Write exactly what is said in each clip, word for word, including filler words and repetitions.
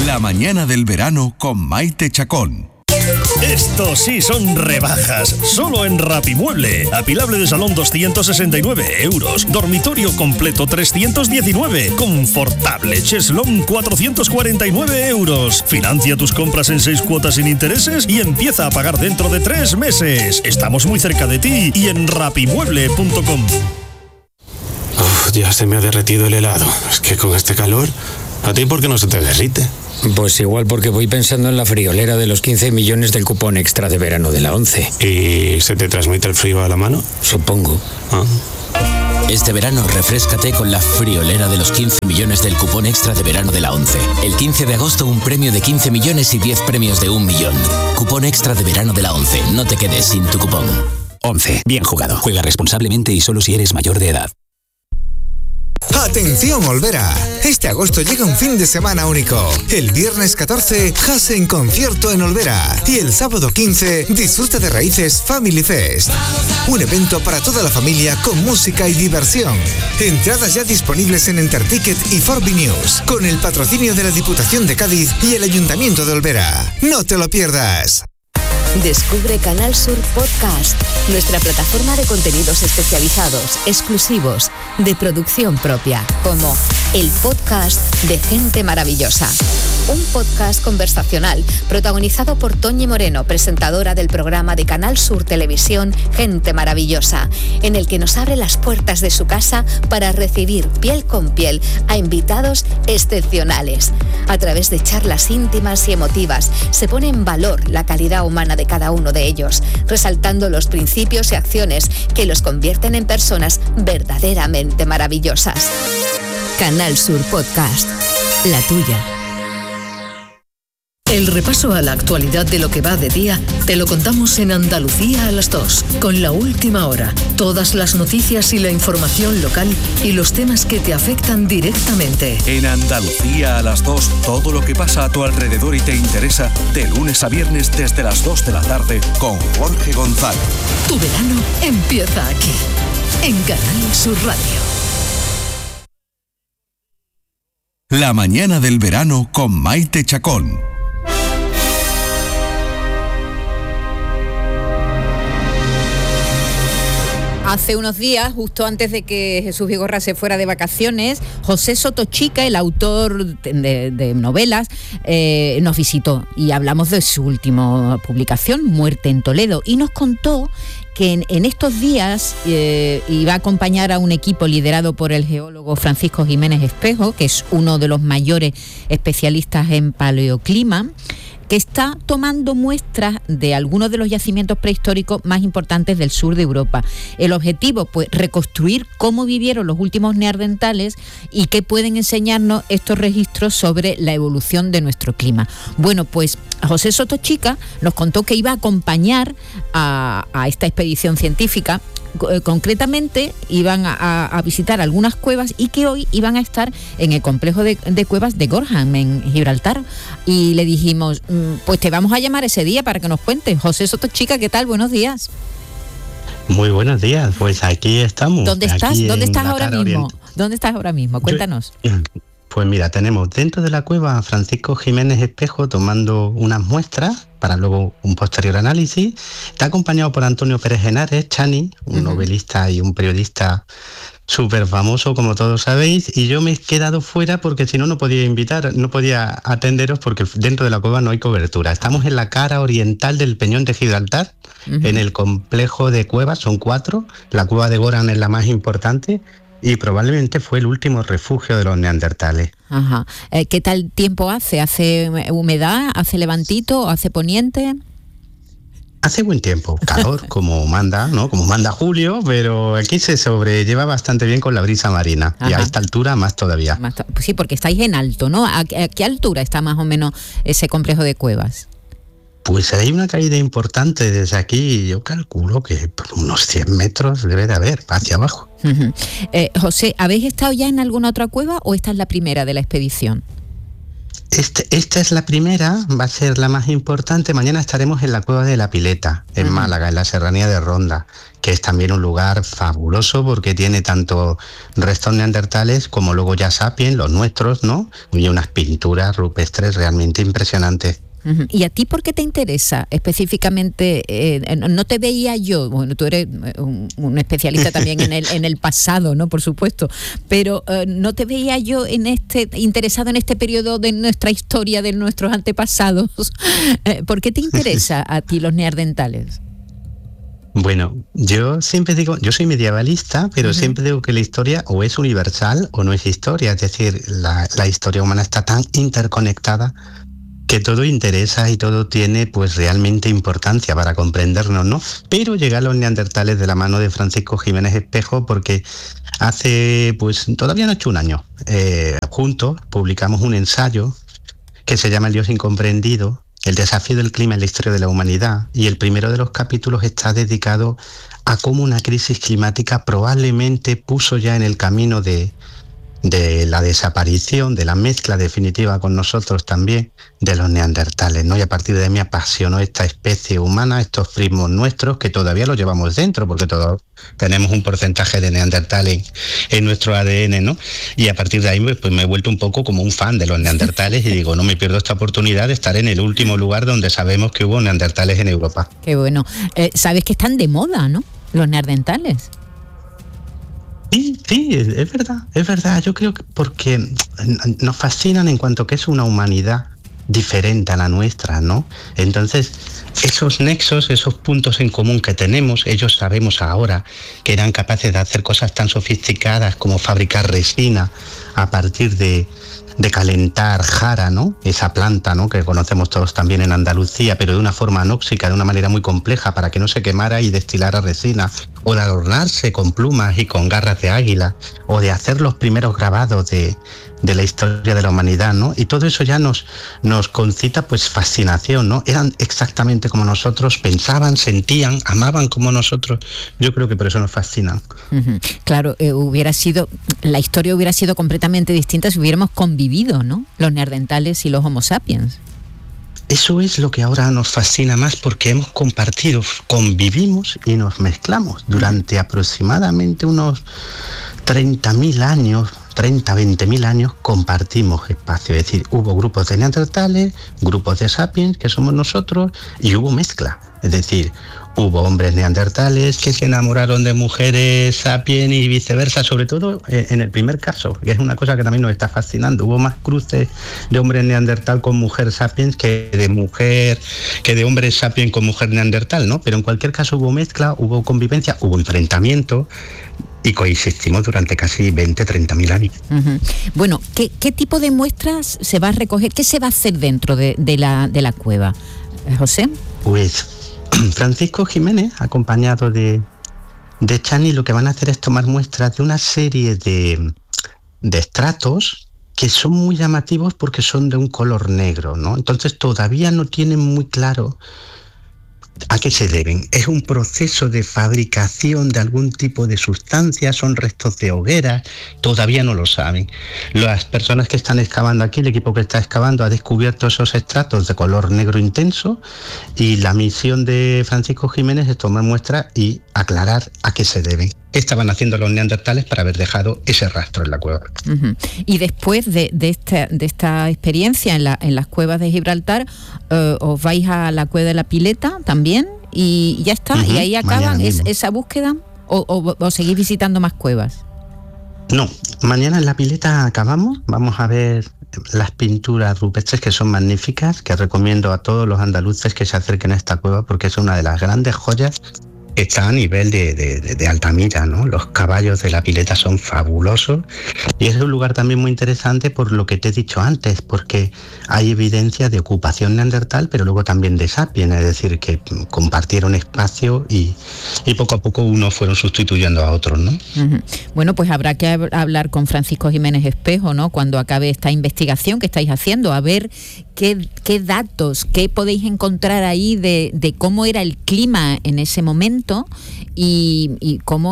La mañana del verano con Maite Chacón. Estos sí son rebajas, solo en Rapimueble. Apilable de salón doscientos sesenta y nueve euros, dormitorio completo trescientos diecinueve, confortable cheslón cuatrocientos cuarenta y nueve euros. Financia tus compras en seis cuotas sin intereses y empieza a pagar dentro de tres meses. Estamos muy cerca de ti y en rapimueble punto com. Uf, ya se me ha derretido el helado. Es que con este calor, ¿a ti por qué no se te derrite? Pues igual porque voy pensando en la friolera de los quince millones del cupón extra de verano de la ONCE. ¿Y se te transmite el frío a la mano? Supongo. Ah. Este verano refréscate con la friolera de los quince millones del cupón extra de verano de la ONCE. El quince de agosto un premio de quince millones y diez premios de un millón. Cupón extra de verano de la ONCE. No te quedes sin tu cupón. ONCE. Bien jugado. Juega responsablemente y solo si eres mayor de edad. ¡Atención, Olvera! Este agosto llega un fin de semana único. El viernes catorce, Haas en concierto en Olvera. Y el sábado quince, disfruta de Raíces Family Fest. Un evento para toda la familia con música y diversión. Entradas ya disponibles en Enterticket y Forbi News, con el patrocinio de la Diputación de Cádiz y el Ayuntamiento de Olvera. ¡No te lo pierdas! Descubre Canal Sur Podcast, nuestra plataforma de contenidos especializados, exclusivos, de producción propia, como el podcast de Gente Maravillosa. Un podcast conversacional protagonizado por Toñi Moreno, presentadora del programa de Canal Sur Televisión Gente Maravillosa, en el que nos abre las puertas de su casa para recibir piel con piel a invitados excepcionales. A través de charlas íntimas y emotivas se pone en valor la calidad humana de cada uno de ellos, resaltando los principios y acciones que los convierten en personas verdaderamente maravillosas. Canal Sur Podcast, la tuya. El repaso a la actualidad de lo que va de día te lo contamos en Andalucía a las dos, con La Última Hora, todas las noticias y la información local y los temas que te afectan directamente. En Andalucía a las dos, todo lo que pasa a tu alrededor y te interesa, de lunes a viernes desde las dos de la tarde con Jorge González. Tu verano empieza aquí, en Canal Sur Radio. La mañana del verano con Maite Chacón. Hace unos días, justo antes de que Jesús Vigorra se fuera de vacaciones, José Sotochica, el autor de, de novelas, eh, nos visitó y hablamos de su última publicación, Muerte en Toledo, y nos contó que en, en estos días eh, iba a acompañar a un equipo liderado por el geólogo Francisco Jiménez Espejo, que es uno de los mayores especialistas en paleoclima, que está tomando muestras de algunos de los yacimientos prehistóricos más importantes del sur de Europa. El objetivo, pues, reconstruir cómo vivieron los últimos neandertales y qué pueden enseñarnos estos registros sobre la evolución de nuestro clima. Bueno, pues José Sotochica nos contó que iba a acompañar a, a esta expedición científica. Concretamente iban a, a visitar algunas cuevas y que hoy iban a estar en el complejo de, de cuevas de Gorham, en Gibraltar. Y le dijimos, pues te vamos a llamar ese día para que nos cuentes. José Sotochica, ¿qué tal? Buenos días. Muy buenos días, pues aquí estamos. ¿Dónde estás? ¿Dónde estás ahora mismo? Oriente. ¿Dónde estás ahora mismo? Cuéntanos. Yo, pues mira, tenemos dentro de la cueva a Francisco Jiménez Espejo tomando unas muestras para luego un posterior análisis. Está acompañado por Antonio Pérez Henares, Chani, un uh-huh. novelista y un periodista súper famoso, como todos sabéis, y yo me he quedado fuera porque si no, no podía invitar, no podía atenderos porque dentro de la cueva no hay cobertura. Estamos en la cara oriental del Peñón de Gibraltar, uh-huh. en el complejo de cuevas, son cuatro, la cueva de Goran es la más importante, y probablemente fue el último refugio de los neandertales. Ajá. Eh, ¿Qué tal tiempo hace? ¿Hace humedad? ¿Hace levantito? ¿Hace poniente? Hace buen tiempo, calor, como manda, ¿no? Como manda Julio, pero aquí se sobrelleva bastante bien con la brisa marina. Ajá. Y a esta altura más todavía. Más to- pues sí, porque estáis en alto, ¿no? ¿A, ¿A qué altura está más o menos ese complejo de cuevas? Pues hay una caída importante desde aquí, yo calculo que por unos cien metros debe de haber, hacia abajo. Uh-huh. Eh, José, ¿habéis estado ya en alguna otra cueva o esta es la primera de la expedición? Este, esta es la primera, va a ser la más importante. Mañana estaremos en la Cueva de la Pileta, en uh-huh. Málaga, en la Serranía de Ronda, que es también un lugar fabuloso porque tiene tanto restos neandertales como luego ya sapiens, los nuestros, ¿no? Y unas pinturas rupestres realmente impresionantes. Uh-huh. ¿Y a ti por qué te interesa específicamente? Eh, no te veía yo, bueno, tú eres un, un especialista también en el en el pasado, ¿no? Por supuesto, pero eh, no te veía yo en este interesado en este periodo de nuestra historia, de nuestros antepasados. Eh, ¿Por qué te interesa a ti los neandertales? Bueno, yo siempre digo, yo soy medievalista, pero uh-huh. siempre digo que la historia o es universal o no es historia, es decir, la, la historia humana está tan interconectada que todo interesa y todo tiene pues realmente importancia para comprendernos, ¿no? Pero llegar a los neandertales de la mano de Francisco Jiménez Espejo, porque hace, pues todavía no ha hecho un año, eh, juntos publicamos un ensayo que se llama El Dios Incomprendido, el desafío del clima en la historia de la humanidad, y el primero de los capítulos está dedicado a cómo una crisis climática probablemente puso ya en el camino de de la desaparición, de la mezcla definitiva con nosotros también, de los neandertales, ¿no? Y a partir de ahí me apasionó esta especie humana, estos primos nuestros, que todavía los llevamos dentro, porque todos tenemos un porcentaje de neandertal en, en nuestro A D N, ¿no? Y a partir de ahí pues, pues me he vuelto un poco como un fan de los neandertales y digo, no me pierdo esta oportunidad de estar en el último lugar donde sabemos que hubo neandertales en Europa. Qué bueno. Eh, sabes que están de moda, ¿no? Los neandertales. Sí, sí, es, es verdad, es verdad. Yo creo que porque nos fascinan en cuanto que es una humanidad diferente a la nuestra, ¿no? Entonces, esos nexos, esos puntos en común que tenemos, ellos sabemos ahora que eran capaces de hacer cosas tan sofisticadas como fabricar resina a partir de, de calentar jara, ¿no? Esa planta, ¿no? Que conocemos todos también en Andalucía, pero de una forma anóxica, de una manera muy compleja para que no se quemara y destilara resina, o de adornarse con plumas y con garras de águila, o de hacer los primeros grabados de, de la historia de la humanidad, ¿no? Y todo eso ya nos, nos concita pues fascinación, ¿no? Eran exactamente como nosotros, pensaban, sentían, amaban como nosotros. Yo creo que por eso nos fascinan. Uh-huh. Claro, eh, hubiera sido, la historia hubiera sido completamente distinta si hubiéramos convivido, ¿no? Los neandertales y los homo sapiens. Eso es lo que ahora nos fascina más porque hemos compartido, convivimos y nos mezclamos durante aproximadamente unos treinta mil años, treinta, veinte mil años compartimos espacio. Es decir, hubo grupos de neandertales, grupos de sapiens, que somos nosotros, y hubo mezcla. Es decir, hubo hombres neandertales que se enamoraron de mujeres sapiens y viceversa, sobre todo en el primer caso, que es una cosa que también nos está fascinando. Hubo más cruces de hombre neandertal con mujer sapiens que de mujer, que de hombre sapiens con mujer neandertal, ¿no? Pero en cualquier caso hubo mezcla, hubo convivencia, hubo enfrentamiento y coexistimos durante casi veinte, treinta mil años. Uh-huh. Bueno, ¿qué, ¿qué tipo de muestras se va a recoger? ¿Qué se va a hacer dentro de, de, la, de la cueva? ¿José? Pues Francisco Jiménez, acompañado de, de Chani, lo que van a hacer es tomar muestras de una serie de, de estratos que son muy llamativos porque son de un color negro, ¿no? Entonces todavía no tienen muy claro ¿a qué se deben? ¿Es un proceso de fabricación de algún tipo de sustancia? ¿Son restos de hogueras? Todavía no lo saben. Las personas que están excavando aquí, el equipo que está excavando, ha descubierto esos estratos de color negro intenso y la misión de Francisco Jiménez es tomar muestras y aclarar a qué se deben. ¿Qué estaban haciendo los neandertales para haber dejado ese rastro en la cueva? Uh-huh. Y después de, de, esta, de esta experiencia en, la, en las cuevas de Gibraltar, uh, os vais a la cueva de la Pileta también y ya está, uh-huh. Y ahí acaban es, esa búsqueda o, o, o seguís visitando más cuevas. No, mañana en la Pileta acabamos, vamos a ver las pinturas rupestres que son magníficas, que recomiendo a todos los andaluces que se acerquen a esta cueva porque es una de las grandes joyas. Está a nivel de, de, de Altamira, ¿no? Los caballos de la Pileta son fabulosos y es un lugar también muy interesante por lo que te he dicho antes, porque hay evidencia de ocupación neandertal, pero luego también de sapiens, es decir, que compartieron espacio y, y poco a poco unos fueron sustituyendo a otros, ¿no? Uh-huh. Bueno, pues habrá que hab- hablar con Francisco Jiménez Espejo, ¿no? Cuando acabe esta investigación que estáis haciendo, a ver qué, qué datos, qué podéis encontrar ahí de, de cómo era el clima en ese momento y, y cómo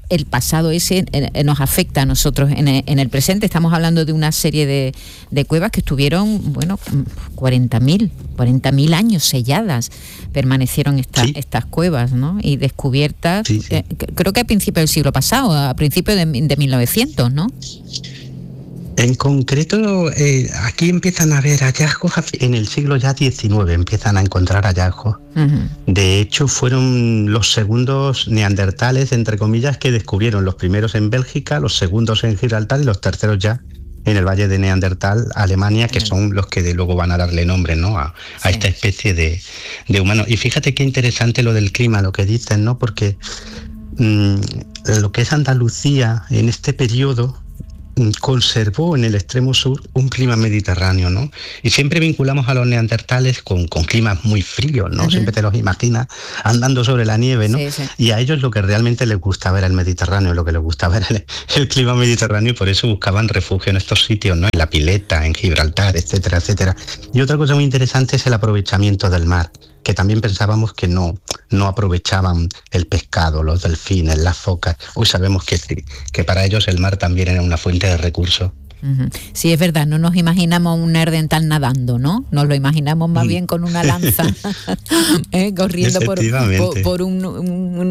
el pasado ese eh, nos afecta a nosotros en el, en el presente. Estamos hablando de una serie de, de cuevas que estuvieron, bueno, cuarenta mil años selladas, permanecieron esta, sí. estas cuevas, ¿no? Y descubiertas, sí, sí. Eh, creo que a principios del siglo pasado, a principios de, de mil novecientos, ¿no? En concreto, eh, aquí empiezan a haber hallazgos, en el siglo ya diecinueve empiezan a encontrar hallazgos. Uh-huh. De hecho, fueron los segundos neandertales, entre comillas, que descubrieron, los primeros en Bélgica, los segundos en Gibraltar y los terceros ya en el Valle de Neandertal, Alemania, que son los que de luego van a darle nombre, ¿no? a, a esta especie de, de humano. Y fíjate qué interesante lo del clima, lo que dicen, ¿no? Porque mmm, lo que es Andalucía en este periodo conservó en el extremo sur un clima mediterráneo, ¿no? Y siempre vinculamos a los neandertales con, con climas muy fríos, ¿no? Uh-huh. Siempre te los imaginas andando sobre la nieve, ¿no? Sí, sí. Y a ellos lo que realmente les gustaba era el Mediterráneo, lo que les gustaba era el, el clima mediterráneo, y por eso buscaban refugio en estos sitios, ¿no? En la Pileta, en Gibraltar, etcétera, etcétera. Y otra cosa muy interesante es el aprovechamiento del mar, que también pensábamos que no, no aprovechaban el pescado, los delfines, las focas. Hoy sabemos que sí, que para ellos el mar también era una fuente de recursos. Uh-huh. Sí, es verdad, no nos imaginamos un neandertal nadando, ¿no? Nos lo imaginamos más bien con una lanza, ¿eh? corriendo por, por, por un, un,